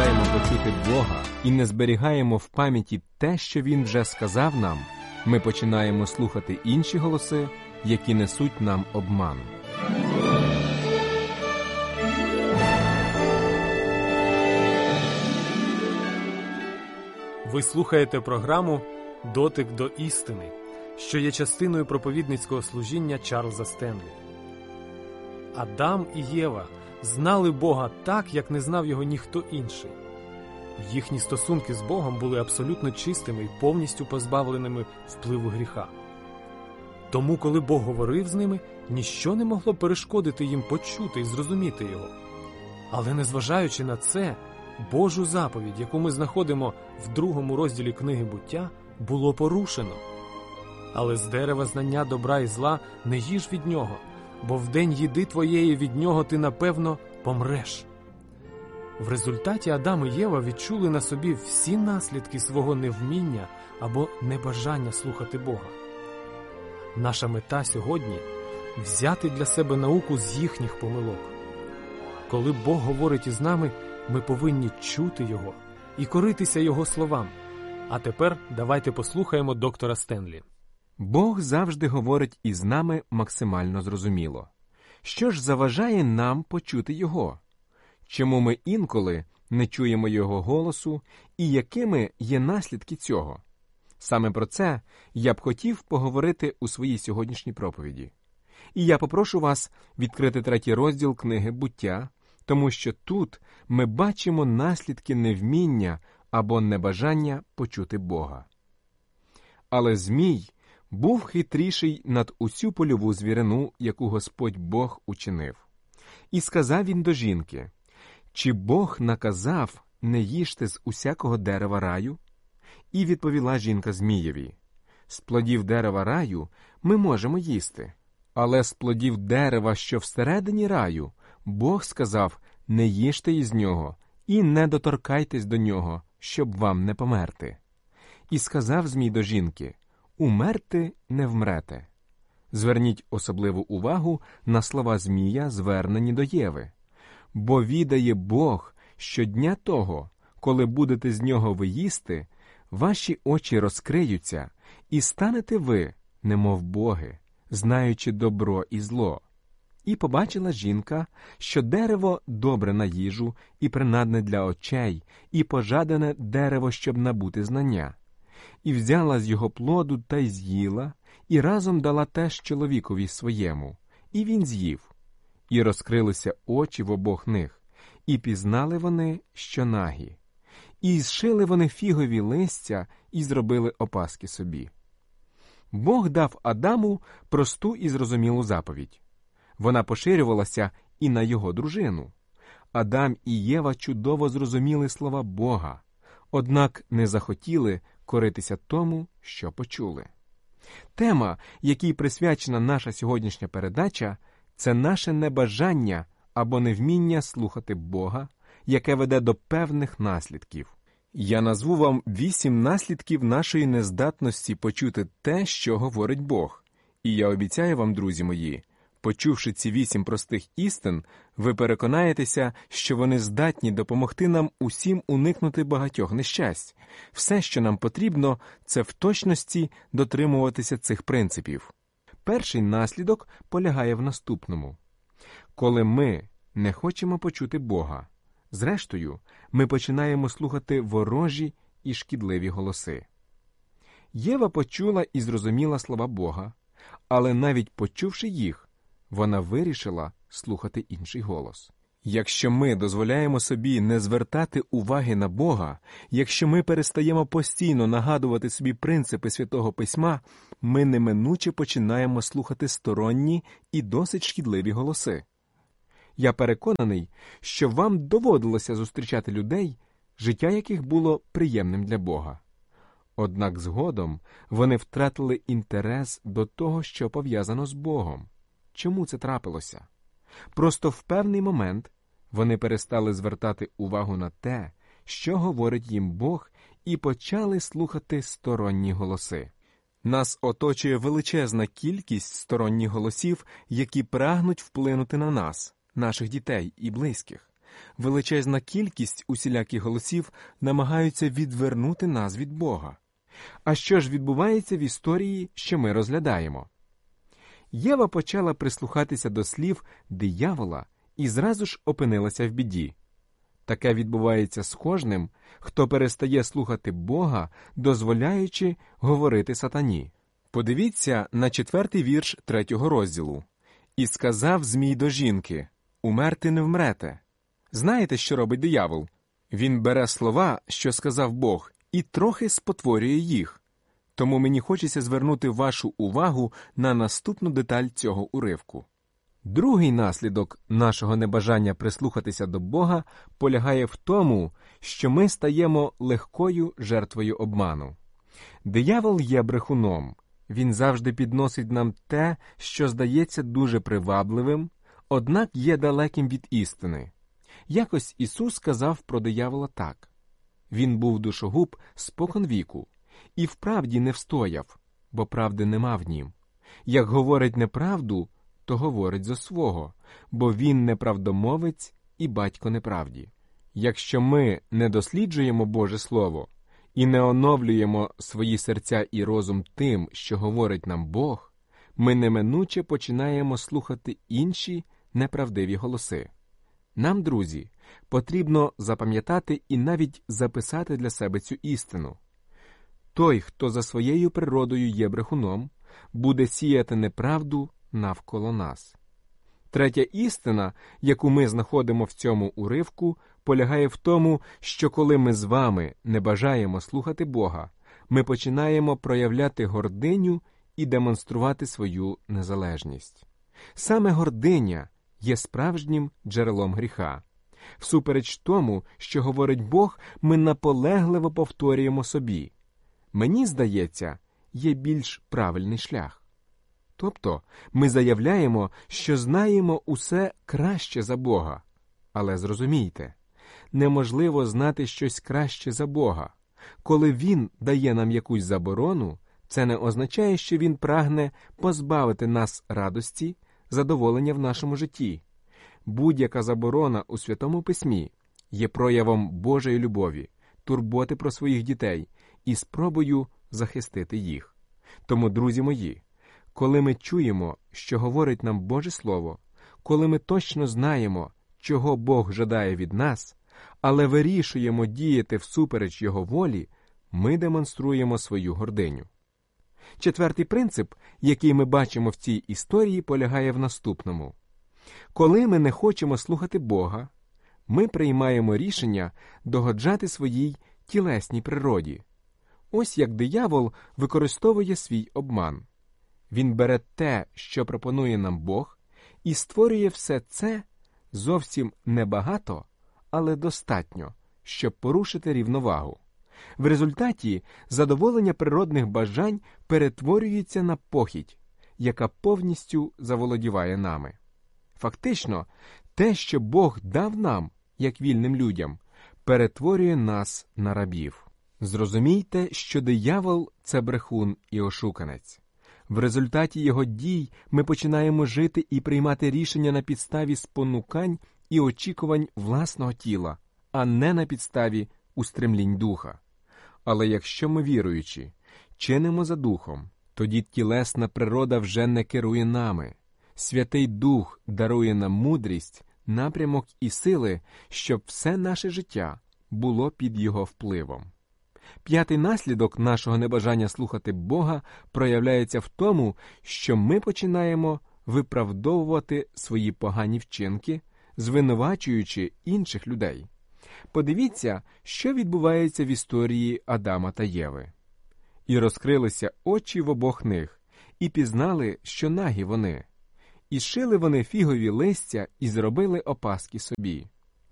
бажаємо почути Бога і не зберігаємо в пам'яті те, що Він вже сказав нам, ми починаємо слухати інші голоси, які несуть нам обман. Ви слухаєте програму «Дотик до істини», що є частиною проповідницького служіння Чарльза Стенлі. Адам і Єва знали Бога так, як не знав його ніхто інший. Їхні стосунки з Богом були абсолютно чистими і повністю позбавленими впливу гріха. Тому, коли Бог говорив з ними, ніщо не могло перешкодити їм почути і зрозуміти його. Але незважаючи на це, Божу заповідь, яку ми знаходимо в 2 розділі книги «Буття», було порушено. Але з дерева знання добра і зла не їж від нього, бо в день їди твоєї від нього ти, напевно, помреш. В результаті Адам і Єва відчули на собі всі наслідки свого невміння або небажання слухати Бога. Наша мета сьогодні – взяти для себе науку з їхніх помилок. Коли Бог говорить із нами, ми повинні чути Його і коритися Його словам. А тепер давайте послухаємо доктора Стенлі. Бог завжди говорить із нами максимально зрозуміло. Що ж заважає нам почути Його? Чому ми інколи не чуємо Його голосу і якими є наслідки цього? Саме про це я б хотів поговорити у своїй сьогоднішній проповіді. І я попрошу вас відкрити 3 розділ книги «Буття», тому що тут ми бачимо наслідки невміння або небажання почути Бога. Але Змій був хитріший над усю польову звірину, яку Господь Бог учинив. І сказав він до жінки: «Чи Бог наказав не їжте з усякого дерева раю?» І відповіла жінка Змієві: «З плодів дерева раю ми можемо їсти, але з плодів дерева, що всередині раю, Бог сказав, не їжте із нього і не доторкайтесь до нього, щоб вам не померти. І сказав Змій до жінки: умерти не вмрете». Зверніть особливу увагу на слова Змія, звернені до Єви. «Бо відає Бог, що дня того, коли будете з нього ви їсти, ваші очі розкриються, і станете ви, немов боги, знаючи добро і зло». І побачила жінка, що дерево добре на їжу і принадне для очей, і пожадане дерево, щоб набути знання. І взяла з його плоду та й з'їла, і разом дала теж чоловікові своєму, і він з'їв. І розкрилися очі в обох них, і пізнали вони, що нагі. І зшили вони фігові листя, і зробили опаски собі. Бог дав Адаму просту і зрозумілу заповідь. Вона поширювалася і на його дружину. Адам і Єва чудово зрозуміли слова Бога, однак не захотіли коритися тому, що почули. Тема, якій присвячена наша сьогоднішня передача, це наше небажання або невміння слухати Бога, яке веде до певних наслідків. Я назву вам 8 наслідків нашої нездатності почути те, що говорить Бог. І я обіцяю вам, друзі мої, почувши ці 8 простих істин, ви переконаєтеся, що вони здатні допомогти нам усім уникнути багатьох нещасть. Все, що нам потрібно, це в точності дотримуватися цих принципів. Перший наслідок полягає в наступному. Коли ми не хочемо почути Бога, зрештою, ми починаємо слухати ворожі і шкідливі голоси. Єва почула і зрозуміла слова Бога, але навіть почувши їх, вона вирішила слухати інший голос. Якщо ми дозволяємо собі не звертати уваги на Бога, якщо ми перестаємо постійно нагадувати собі принципи Святого Письма, ми неминуче починаємо слухати сторонні і досить шкідливі голоси. Я переконаний, що вам доводилося зустрічати людей, життя яких було приємним для Бога. Однак згодом вони втратили інтерес до того, що пов'язано з Богом. Чому це трапилося? Просто в певний момент вони перестали звертати увагу на те, що говорить їм Бог, і почали слухати сторонні голоси. Нас оточує величезна кількість сторонніх голосів, які прагнуть вплинути на нас, наших дітей і близьких. величезна кількість усіляких голосів намагаються відвернути нас від Бога. А що ж відбувається в історії, що ми розглядаємо? Єва почала прислухатися до слів диявола і зразу ж опинилася в біді. Таке відбувається з кожним, хто перестає слухати Бога, дозволяючи говорити сатані. Подивіться на 4-й вірш 3-го розділу. «І сказав Змій до жінки, умерти не вмрете». Знаєте, що робить диявол? Він бере слова, що сказав Бог, і трохи спотворює їх. Тому мені хочеться звернути вашу увагу на наступну деталь цього уривку. Другий наслідок нашого небажання прислухатися до Бога полягає в тому, що ми стаємо легкою жертвою обману. Диявол є брехуном. Він завжди підносить нам те, що здається дуже привабливим, однак є далеким від істини. Якось Ісус сказав про диявола так. Він був душогуб споконвіку, і вправді не встояв, бо правди нема в нім. Як говорить неправду, то говорить зо свого, бо він неправдомовець і батько неправді. Якщо ми не досліджуємо Боже Слово і не оновлюємо свої серця і розум тим, що говорить нам Бог, ми неминуче починаємо слухати інші неправдиві голоси. Нам, друзі, потрібно запам'ятати і навіть записати для себе цю істину. Той, хто за своєю природою є брехуном, буде сіяти неправду навколо нас. Третя істина, яку ми знаходимо в цьому уривку, полягає в тому, що коли ми з вами не бажаємо слухати Бога, ми починаємо проявляти гординю і демонструвати свою незалежність. Саме гординя є справжнім джерелом гріха. Всупереч тому, що говорить Бог, ми наполегливо повторюємо собі. Мені здається, є більш правильний шлях. Тобто, ми заявляємо, що знаємо усе краще за Бога. Але зрозумійте, неможливо знати щось краще за Бога. Коли Він дає нам якусь заборону, це не означає, що Він прагне позбавити нас радості, задоволення в нашому житті. Будь-яка заборона у Святому Письмі є проявом Божої любові, турботи про своїх дітей і спробою захистити їх. Тому, друзі мої, коли ми чуємо, що говорить нам Боже Слово, коли ми точно знаємо, чого Бог жадає від нас, але вирішуємо діяти всупереч Його волі, ми демонструємо свою гординю. Четвертий принцип, який ми бачимо в цій історії, полягає в наступному. Коли ми не хочемо слухати Бога, ми приймаємо рішення догоджати своїй тілесній природі. Ось як диявол використовує свій обман. Він бере те, що пропонує нам Бог, і створює все це зовсім небагато, але достатньо, щоб порушити рівновагу. В результаті задоволення природних бажань перетворюється на похіть, яка повністю заволодіває нами. Фактично, те, що Бог дав нам, як вільним людям, перетворює нас на рабів. Зрозумійте, що диявол – це брехун і ошуканець. В результаті його дій ми починаємо жити і приймати рішення на підставі спонукань і очікувань власного тіла, а не на підставі устремлінь духа. Але якщо ми, віруючи, чинимо за духом, тоді тілесна природа вже не керує нами. Святий Дух дарує нам мудрість, напрямок і сили, щоб все наше життя було під його впливом. П'ятий наслідок нашого небажання слухати Бога проявляється в тому, що ми починаємо виправдовувати свої погані вчинки, звинувачуючи інших людей. Подивіться, що відбувається в історії Адама та Єви. «І розкрилися очі в обох них, і пізнали, що нагі вони. І шили вони фігові листя, і зробили опаски собі.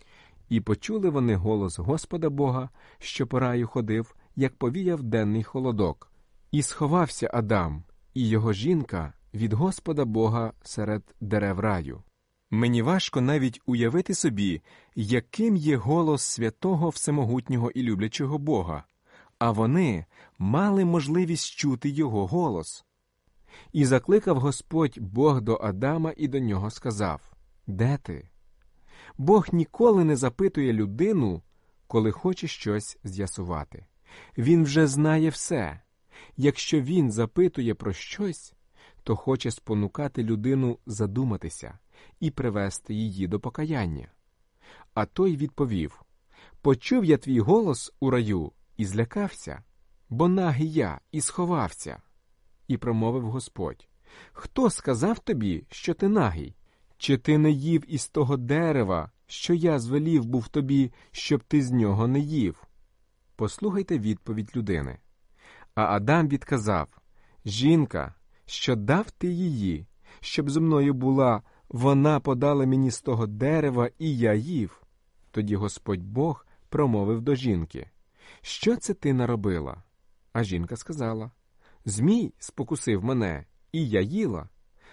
І почули вони голос Господа Бога, що по раю ходив, як повіяв денний холодок. І сховався Адам, і його жінка від Господа Бога серед дерев раю». Мені важко навіть уявити собі, яким є голос святого, всемогутнього і люблячого Бога, а вони мали можливість чути його голос. І закликав Господь Бог до Адама і до нього сказав: «Де ти?» Бог ніколи не запитує людину, коли хоче щось з'ясувати. Він вже знає все. Якщо він запитує про щось, то хоче спонукати людину задуматися і привести її до покаяння. А той відповів: «Почув я твій голос у раю і злякався, бо нагий я і сховався». І промовив Господь: «Хто сказав тобі, що ти нагий? Чи ти не їв із того дерева, що я звелів був тобі, щоб ти з нього не їв?» Послухайте відповідь людини. А Адам відказав: «Жінка, що дав ти її, щоб зо мною була, вона подала мені з того дерева, і я їв». Тоді Господь Бог промовив до жінки: «Що це ти наробила?» А жінка сказала: «Змій спокусив мене, і я їла».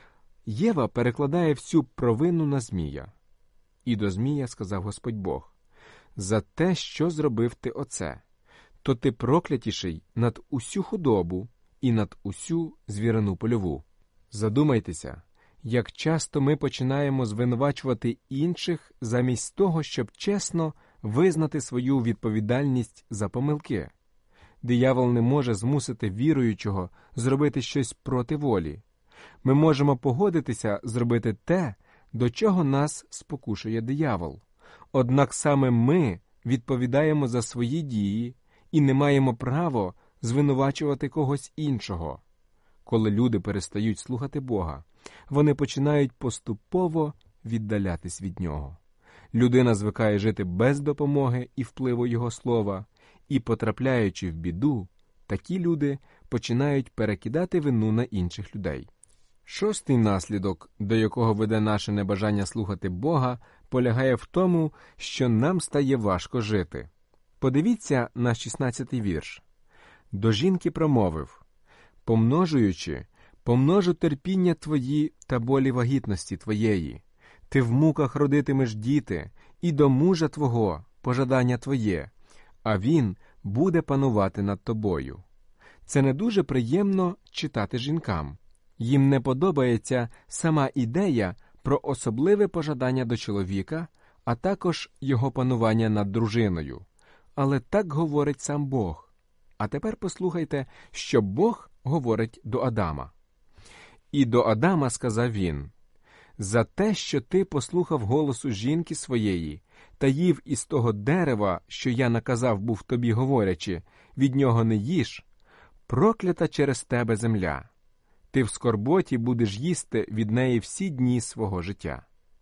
Єва перекладає всю провину на змія. І до змія сказав Господь Бог: «За те, що зробив ти оце, то ти проклятіший над усю худобу і над усю звірину польову». Задумайтеся, як часто ми починаємо звинувачувати інших замість того, щоб чесно визнати свою відповідальність за помилки. Диявол не може змусити віруючого зробити щось проти волі. Ми можемо погодитися зробити те, до чого нас спокушує диявол. Однак саме ми відповідаємо за свої дії і не маємо права звинувачувати когось іншого. Коли люди перестають слухати Бога, вони починають поступово віддалятись від Нього. Людина звикає жити без допомоги і впливу Його слова, і, потрапляючи в біду, такі люди починають перекидати вину на інших людей. Шостий наслідок, до якого веде наше небажання слухати Бога, полягає в тому, що нам стає важко жити. Подивіться на 16-й вірш. До жінки промовив: «Помножуючи, помножу терпіння твої та болі вагітності твоєї. Ти в муках родитимеш діти, і до мужа твого пожадання твоє, а він буде панувати над тобою». Це не дуже приємно читати жінкам. Їм не подобається сама ідея про особливе пожадання до чоловіка, а також його панування над дружиною. Але так говорить сам Бог. А тепер послухайте, що Бог говорить до Адама. «І до Адама сказав він: за те, що ти послухав голосу жінки своєї та їв із того дерева, що я наказав був тобі, говорячи, від нього не їж, проклята через тебе земля. Ти в скорботі будеш їсти від неї всі дні свого життя».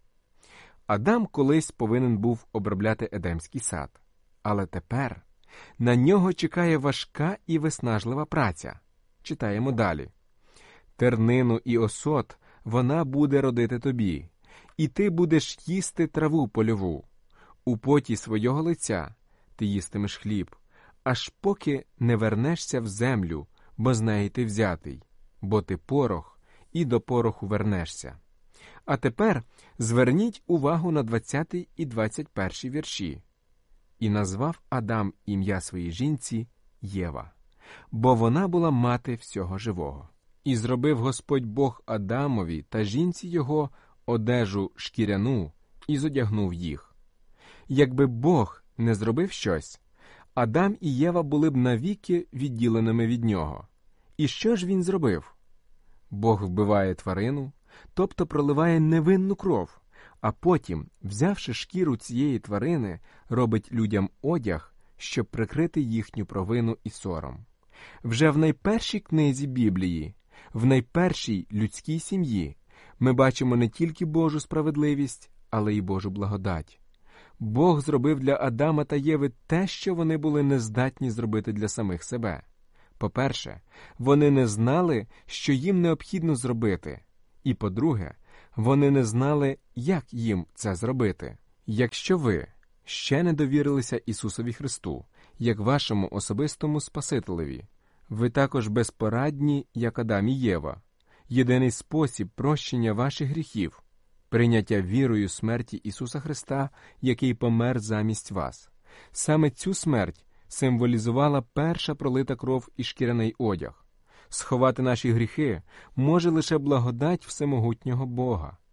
Адам колись повинен був обробляти Едемський сад. Але тепер на нього чекає важка і виснажлива праця. Читаємо далі. «Тернину і осот вона буде родити тобі, і ти будеш їсти траву польову. У поті свого лиця ти їстимеш хліб, аж поки не вернешся в землю, бо з неї ти взятий, бо ти порох, і до пороху вернешся». А тепер зверніть увагу на 20 і 21 вірші. «І назвав Адам ім'я своїй жінці Єва, бо вона була мати всього живого. І зробив Господь Бог Адамові та жінці його одежу шкіряну і зодягнув їх». Якби Бог не зробив щось, Адам і Єва були б навіки відділеними від нього. І що ж він зробив? Бог вбиває тварину, тобто проливає невинну кров, а потім, взявши шкіру цієї тварини, робить людям одяг, щоб прикрити їхню провину і сором. Вже в найпершій книзі Біблії, в найпершій людській сім'ї, ми бачимо не тільки Божу справедливість, але й Божу благодать. Бог зробив для Адама та Єви те, що вони були нездатні зробити для самих себе. По-перше, вони не знали, що їм необхідно зробити. І по-друге, вони не знали, як їм це зробити. Якщо ви ще не довірилися Ісусові Христу, як вашому особистому Спасителеві, ви також безпорадні, як Адам і Єва. Єдиний спосіб прощення ваших гріхів – прийняття вірою смерті Ісуса Христа, який помер замість вас. Саме цю смерть символізувала перша пролита кров і шкіряний одяг. Сховати наші гріхи може лише благодать всемогутнього Бога.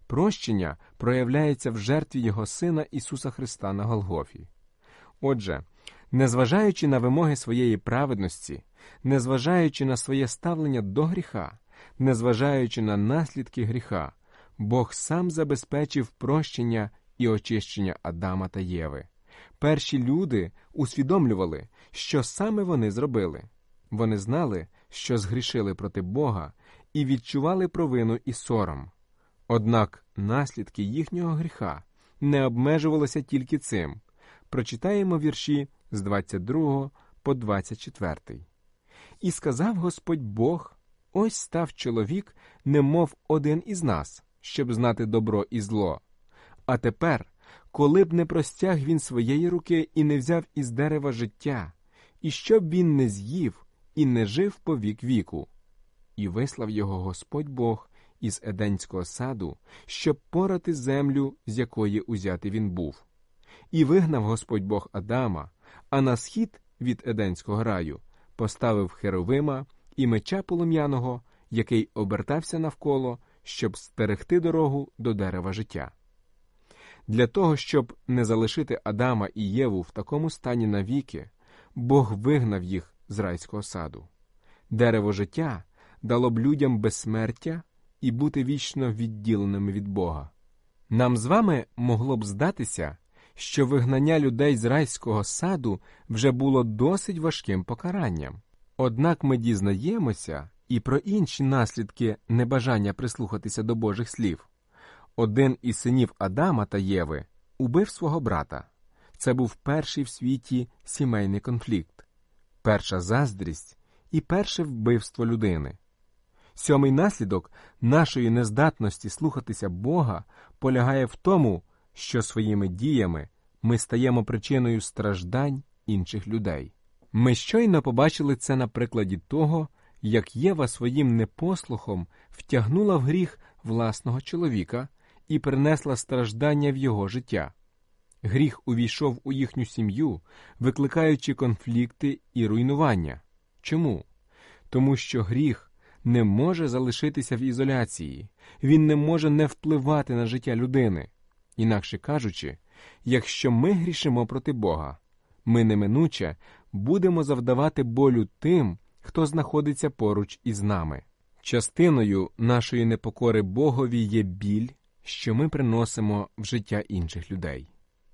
Прощення проявляється в жертві Його Сина Ісуса Христа на Голгофі. Отже, незважаючи на вимоги своєї праведності, незважаючи на своє ставлення до гріха, незважаючи на наслідки гріха, Бог сам забезпечив прощення і очищення Адама та Єви. Перші люди усвідомлювали, що саме вони зробили. Вони знали, що згрішили проти Бога, і відчували провину і сором. Однак наслідки їхнього гріха не обмежувалися тільки цим. Прочитаємо вірші з 22 по 24. «І сказав Господь Бог, ось став чоловік, немов один із нас, щоб знати добро і зло. А тепер, коли б не простяг він своєї руки і не взяв із дерева життя, і щоб він не з'їв і не жив по вік віку. І вислав його Господь Бог із Еденського саду, щоб порати землю, з якої узятий він був. І вигнав Господь Бог Адама, а на схід від Еденського раю поставив Херовима і меча полум'яного, який обертався навколо, щоб стерегти дорогу до дерева життя. Для того, щоб не залишити Адама і Єву в такому стані навіки, Бог вигнав їх з райського саду. Дерево життя дало б людям безсмертя і бути вічно відділеними від Бога. Нам з вами могло б здатися, що вигнання людей з райського саду вже було досить важким покаранням. Однак ми дізнаємося і про інші наслідки небажання прислухатися до Божих слів. Один із синів Адама та Єви убив свого брата. Це був перший в світі сімейний конфлікт, перша заздрість і перше вбивство людини. Сьомий наслідок нашої нездатності слухатися Бога полягає в тому, що своїми діями ми стаємо причиною страждань інших людей. Ми щойно побачили це на прикладі того, як Єва своїм непослухом втягнула в гріх власного чоловіка і принесла страждання в його життя. Гріх увійшов у їхню сім'ю, викликаючи конфлікти і руйнування. Чому? Тому що гріх не може залишитися в ізоляції, він не може не впливати на життя людини. Інакше кажучи, якщо ми грішимо проти Бога, ми неминуче будемо завдавати болю тим, хто знаходиться поруч із нами. Частиною нашої непокори Богові є біль, що ми приносимо в життя інших людей.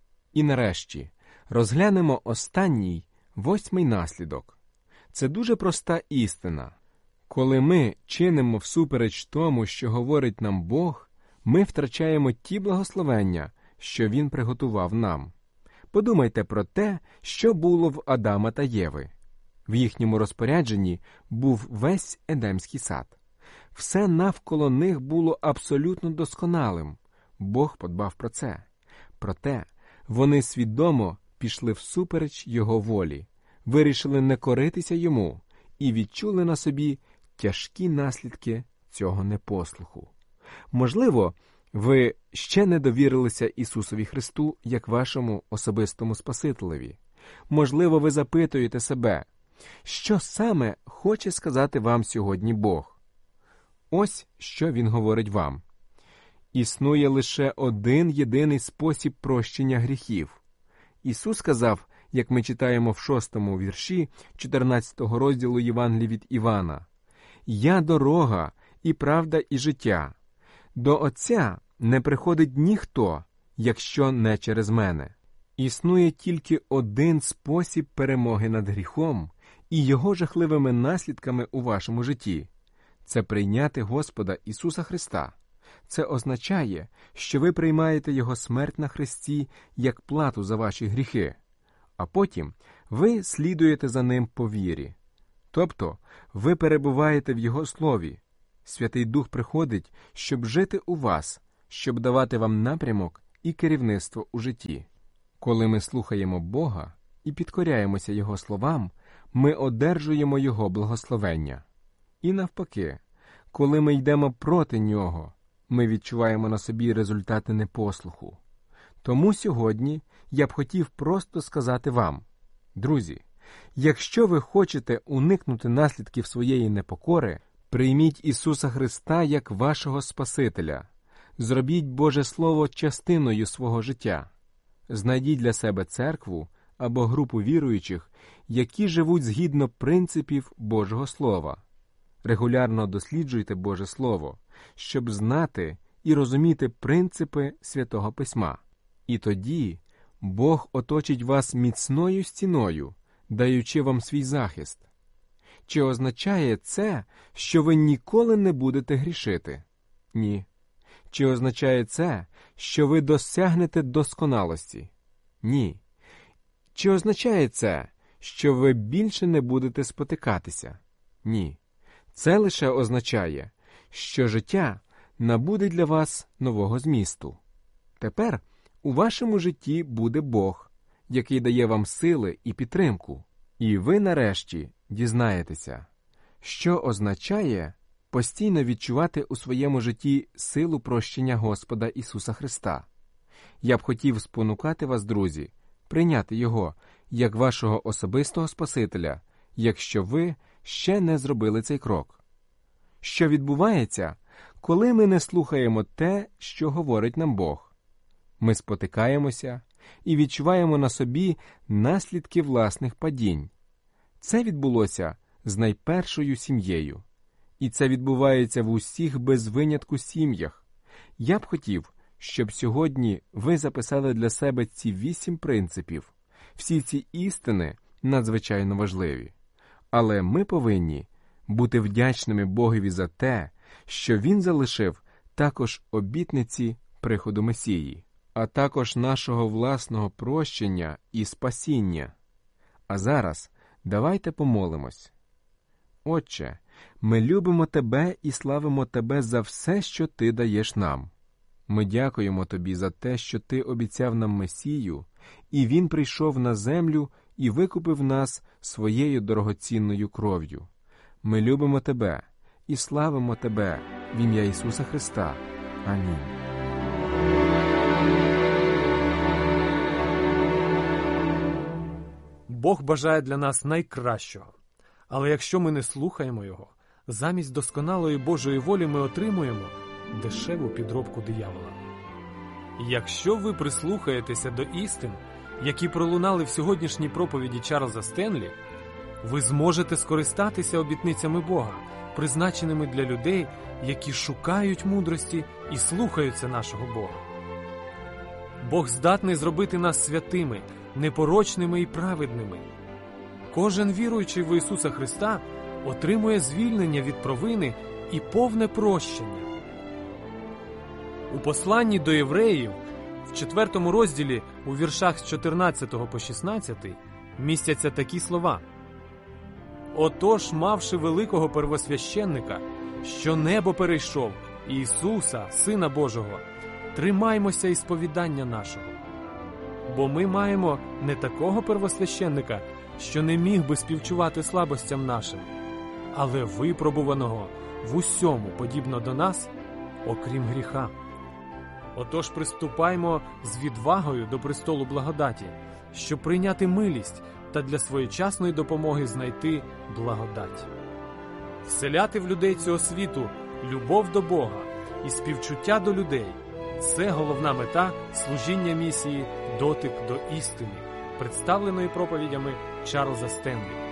І нарешті розглянемо останній, 8-й наслідок. Це дуже проста істина. Коли ми чинимо всупереч тому, що говорить нам Бог, ми втрачаємо ті благословення, що Він приготував нам. Подумайте про те, що було в Адама та Єви. В їхньому розпорядженні був весь Едемський сад. Все навколо них було абсолютно досконалим. Бог подбав про це. Проте вони свідомо пішли всупереч Його волі, вирішили не коритися Йому і відчули на собі тяжкі наслідки цього непослуху. Можливо, ви ще не довірилися Ісусові Христу як вашому особистому Спасителеві. Можливо, ви запитуєте себе, що саме хоче сказати вам сьогодні Бог? Ось що Він говорить вам. Існує лише один єдиний спосіб прощення гріхів. Ісус сказав, як ми читаємо в 6-му вірші 14-го розділу Євангелія від Івана: «Я дорога, і правда, і життя. До Отця не приходить ніхто, якщо не через мене». Існує тільки один спосіб перемоги над гріхом і його жахливими наслідками у вашому житті. Це прийняти Господа Ісуса Христа. Це означає, що ви приймаєте Його смерть на хресті як плату за ваші гріхи, а потім ви слідуєте за Ним по вірі. Тобто ви перебуваєте в Його Слові. Святий Дух приходить, щоб жити у вас, щоб давати вам напрямок і керівництво у житті. Коли ми слухаємо Бога і підкоряємося Його словам, ми одержуємо Його благословення. І навпаки, коли ми йдемо проти Нього, ми відчуваємо на собі результати непослуху. Тому сьогодні я б хотів просто сказати вам: друзі, якщо ви хочете уникнути наслідків своєї непокори, прийміть Ісуса Христа як вашого Спасителя. Зробіть Боже Слово частиною свого життя. Знайдіть для себе церкву або групу віруючих, які живуть згідно принципів Божого Слова. Регулярно досліджуйте Боже Слово, щоб знати і розуміти принципи Святого Письма. І тоді Бог оточить вас міцною стіною, даючи вам свій захист. Чи означає це, що ви ніколи не будете грішити? Ні. Чи означає це, що ви досягнете досконалості? Ні. Чи означає це, що ви більше не будете спотикатися? Ні. Це лише означає, що життя набуде для вас нового змісту. Тепер у вашому житті буде Бог, який дає вам сили і підтримку. І ви нарешті дізнаєтеся, що означає постійно відчувати у своєму житті силу прощення Господа Ісуса Христа. Я б хотів спонукати вас, друзі, прийняти Його як вашого особистого Спасителя, якщо ви ще не зробили цей крок. Що відбувається, коли ми не слухаємо те, що говорить нам Бог? Ми спотикаємося і відчуваємо на собі наслідки власних падінь. Це відбулося з найпершою сім'єю. І це відбувається в усіх без винятку сім'ях. Я б хотів, щоб сьогодні ви записали для себе ці 8 принципів. Всі ці істини надзвичайно важливі. Але ми повинні бути вдячними Богові за те, що Він залишив також обітниці приходу Месії, а також нашого власного прощення і спасіння. А зараз давайте помолимось. Отче, ми любимо Тебе і славимо Тебе за все, що Ти даєш нам. Ми дякуємо Тобі за те, що Ти обіцяв нам Месію, і Він прийшов на землю і викупив нас своєю дорогоцінною кров'ю. Ми любимо Тебе і славимо Тебе в ім'я Ісуса Христа. Амінь. Бог бажає для нас найкращого. Але якщо ми не слухаємо Його, замість досконалої Божої волі ми отримуємо дешеву підробку диявола. Якщо ви прислухаєтеся до істин, які пролунали в сьогоднішній проповіді Чарльза Стенлі, ви зможете скористатися обітницями Бога, призначеними для людей, які шукають мудрості і слухаються нашого Бога. Бог здатний зробити нас святими, непорочними і праведними. Кожен віруючий в Ісуса Христа отримує звільнення від провини і повне прощення. У посланні до євреїв в 4 розділі у віршах з 14 по 16 містяться такі слова: «Отож, мавши великого первосвященника, що небо перейшов, Ісуса, Сина Божого, тримаймося ісповідання нашого. Бо ми маємо не такого первосвященника, що не міг би співчувати слабостям нашим, але випробуваного в усьому подібно до нас, окрім гріха. Отож приступаймо з відвагою до престолу благодаті, щоб прийняти милість та для своєчасної допомоги знайти благодать». Вселяти в людей цього світу любов до Бога і співчуття до людей – це головна мета служіння місії «Дотик до істини», представленої проповідями Чарльза Стенлі.